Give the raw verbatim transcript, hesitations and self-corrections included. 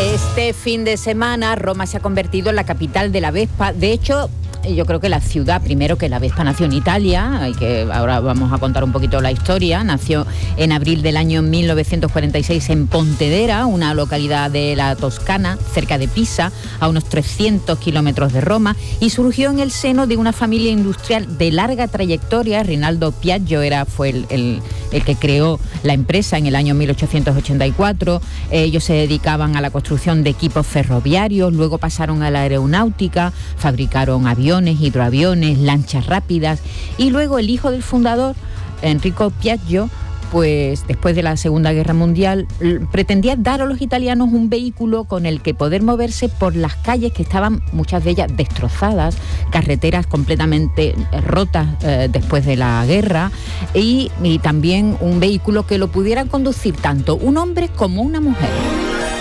Este fin de semana Roma se ha convertido en la capital de la Vespa. De hecho, yo creo que la ciudad, primero que la Vespa nació en Italia, y que ahora vamos a contar un poquito la historia. Nació en abril del año mil novecientos cuarenta y seis en Pontedera, una localidad de la Toscana, cerca de Pisa, a unos trescientos kilómetros de Roma, y surgió en el seno de una familia industrial de larga trayectoria. Rinaldo Piaggio era, fue el, el, el que creó la empresa en el año mil ochocientos ochenta y cuatro. Ellos se dedicaban a la construcción de equipos ferroviarios, luego pasaron a la aeronáutica, fabricaron aviones, hidroaviones, lanchas rápidas, y luego el hijo del fundador, Enrico Piaggio, pues después de la Segunda Guerra Mundial, pretendía dar a los italianos un vehículo con el que poder moverse por las calles que estaban, muchas de ellas destrozadas, carreteras completamente rotas eh, después de la guerra, y, y también un vehículo que lo pudieran conducir tanto un hombre como una mujer.